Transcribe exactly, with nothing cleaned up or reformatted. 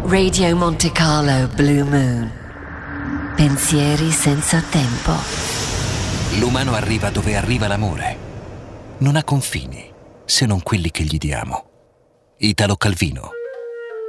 Radio Monte Carlo Blue Moon. Pensieri senza tempo. L'umano arriva dove arriva l'amore. Non ha confini, se non quelli che gli diamo. Italo Calvino.